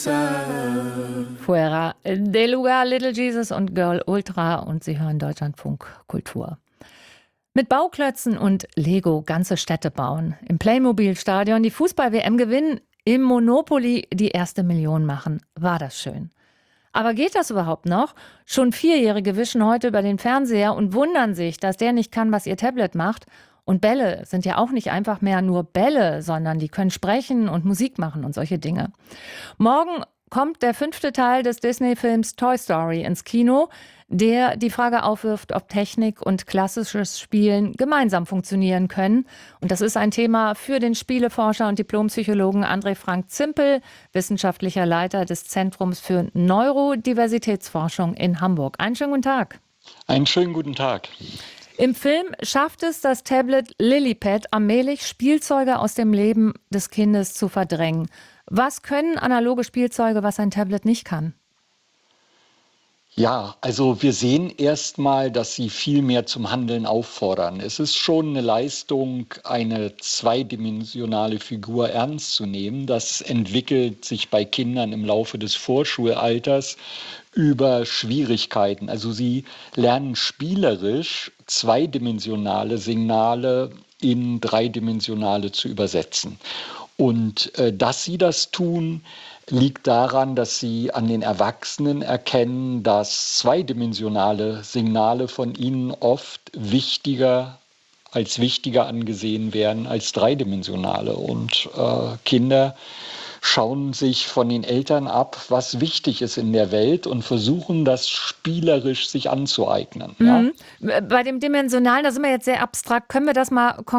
Fuera de Lugar, Little Jesus und Girl Ultra und Sie hören Deutschlandfunk Kultur. Mit Bauklötzen und Lego ganze Städte bauen, im Playmobil-Stadion die Fußball-WM gewinnen, im Monopoly die erste Million machen. War das schön. Aber geht das überhaupt noch? Schon Vierjährige wischen heute über den Fernseher und wundern sich, dass der nicht kann, was ihr Tablet macht. Und Bälle sind ja auch nicht einfach mehr nur Bälle, sondern die können sprechen und Musik machen und solche Dinge. Morgen kommt der 5. Teil des Disney-Films Toy Story ins Kino, der die Frage aufwirft, ob Technik und klassisches Spielen gemeinsam funktionieren können. Und das ist ein Thema für den Spieleforscher und Diplompsychologen André Frank Zimpel, wissenschaftlicher Leiter des Zentrums für Neurodiversitätsforschung in Hamburg. Einen schönen guten Tag. Einen schönen guten Tag. Im Film schafft es das Tablet Lillipad allmählich, Spielzeuge aus dem Leben des Kindes zu verdrängen. Was können analoge Spielzeuge, was ein Tablet nicht kann? Ja, also wir sehen erstmal, dass sie viel mehr zum Handeln auffordern. Es ist schon eine Leistung, eine zweidimensionale Figur ernst zu nehmen. Das entwickelt sich bei Kindern im Laufe des Vorschulalters über Schwierigkeiten. Also sie lernen spielerisch zweidimensionale Signale in dreidimensionale zu übersetzen. Und dass sie das tun, liegt daran, dass sie an den Erwachsenen erkennen, dass zweidimensionale Signale von ihnen oft wichtiger angesehen werden als dreidimensionale. Und Kinder schauen sich von den Eltern ab, was wichtig ist in der Welt und versuchen, das spielerisch sich anzueignen. Ja? Bei dem Dimensionalen, da sind wir jetzt sehr abstrakt. Können wir das mal konkret